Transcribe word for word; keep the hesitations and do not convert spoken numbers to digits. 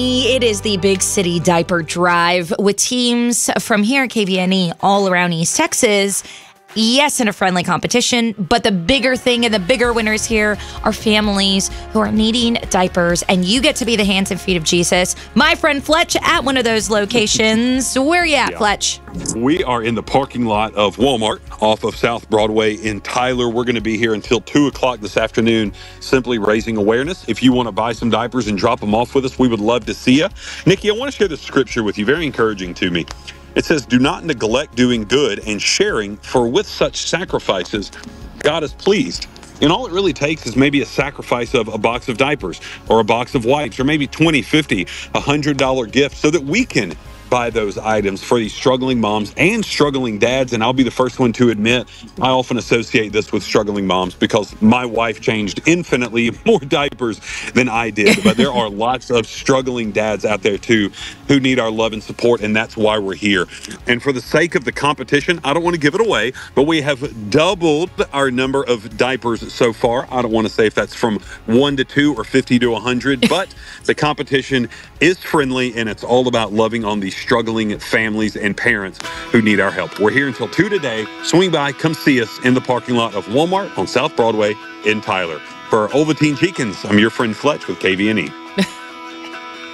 It is the Big City Diaper Drive with teams from here at K V N E all around East Texas. Yes, in a friendly competition, but the bigger thing and the bigger winners here are families who are needing diapers, and you get to be the hands and feet of Jesus. My friend Fletch at one of those locations. Where are you at, yeah. Fletch? We are in the parking lot of Walmart off of South Broadway in Tyler. We're going to be here until two o'clock this afternoon, simply raising awareness. If you want to buy some diapers and drop them off with us, we would love to see you. Nikki, I want to share this scripture with you, very encouraging to me. It says, do not neglect doing good and sharing, for with such sacrifices, God is pleased. And all it really takes is maybe a sacrifice of a box of diapers or a box of wipes or maybe twenty, fifty, one hundred dollar gift so that we can buy those items for these struggling moms and struggling dads. And I'll be the first one to admit, I often associate this with struggling moms because my wife changed infinitely more diapers than I did. But there are lots of struggling dads out there too who need our love and support, and that's why we're here. And for the sake of the competition, I don't want to give it away, but we have doubled our number of diapers so far. I don't want to say if that's from one to two or fifty to one hundred, but the competition is friendly and it's all about loving on these struggling families and parents who need our help. We're here until two today. Swing by, come see us in the parking lot of Walmart on South Broadway in Tyler. For Ovaltine Jenkins, I'm your friend Fletch with K V N E.